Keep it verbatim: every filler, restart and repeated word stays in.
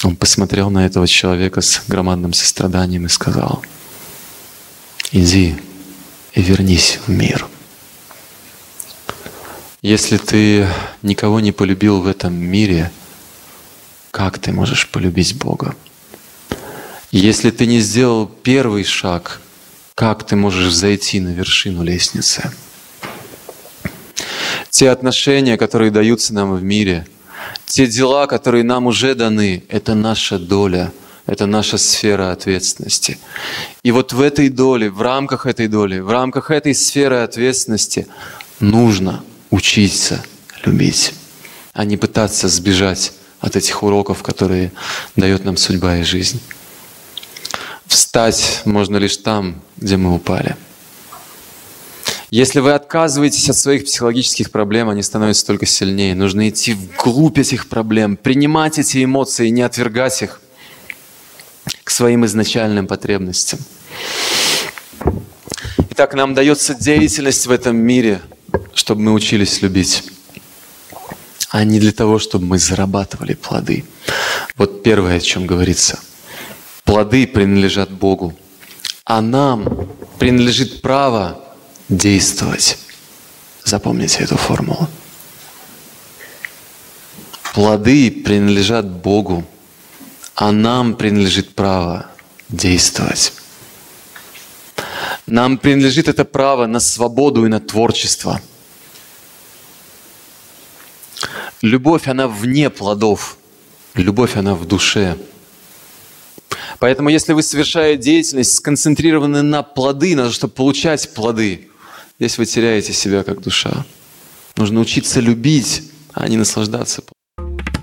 Он посмотрел на этого человека с громадным состраданием и сказал: иди и вернись в мир. Если ты никого не полюбил в этом мире, как ты можешь полюбить Бога? Если ты не сделал первый шаг, как ты можешь зайти на вершину лестницы? Те отношения, которые даются нам в мире, те дела, которые нам уже даны, это наша доля, это наша сфера ответственности. И вот в этой доле, в рамках этой доли, в рамках этой сферы ответственности нужно учиться любить, а не пытаться сбежать от этих уроков, которые дает нам судьба и жизнь. Встать можно лишь там, где мы упали. Если вы отказываетесь от своих психологических проблем, они становятся только сильнее. Нужно идти вглубь этих проблем, принимать эти эмоции, не отвергать их к своим изначальным потребностям. Итак, нам дается деятельность в этом мире, чтобы мы учились любить, а не для того, чтобы мы зарабатывали плоды. Вот первое, о чем говорится. Плоды принадлежат Богу, а нам принадлежит право действовать. Запомните эту формулу. Плоды принадлежат Богу, а нам принадлежит право действовать. Нам принадлежит это право на свободу и на творчество. Любовь, она вне плодов. Любовь, она в душе. Поэтому, если вы совершаете деятельность, сконцентрированную на плоды, на то, чтобы получать плоды, здесь вы теряете себя как душа. Нужно учиться любить, а не наслаждаться плодами.